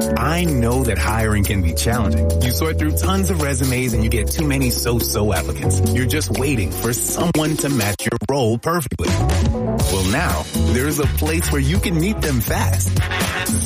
I know that hiring can be challenging. You sort through tons of resumes and you get too many so-so applicants. You're just waiting for someone to match your role perfectly. Well, now, there's a place where you can meet them fast.